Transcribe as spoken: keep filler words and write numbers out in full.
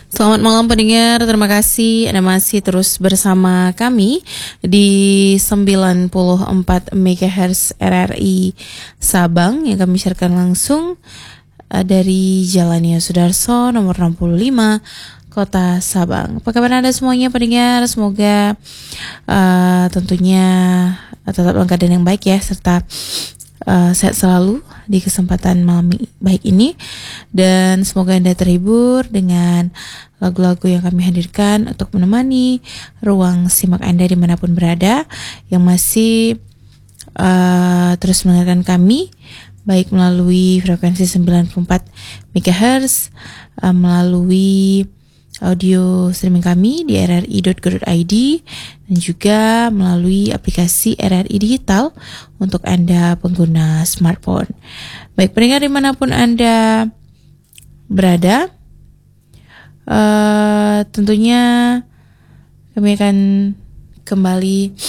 Selamat malam pendengar, terima kasih Anda masih terus bersama kami di sembilan puluh empat megahertz R R I Sabang yang kami siarkan langsung uh, dari Jalan Yosudarso nomor enam puluh lima Kota Sabang. Apa kabar Anda semuanya pendengar? Semoga uh, tentunya tetap dalam keadaan yang baik ya, serta uh, sehat selalu di kesempatan malam baik ini, dan semoga Anda terhibur dengan lagu-lagu yang kami hadirkan untuk menemani ruang simak Anda dimanapun berada yang masih uh, terus mendengarkan kami baik melalui frekuensi sembilan puluh empat megahertz, uh, melalui audio streaming kami di r r i dot go dot i d dan juga melalui aplikasi R R I Digital untuk Anda pengguna smartphone. Baik pendengar dimanapun Anda berada, uh, tentunya kami akan kembali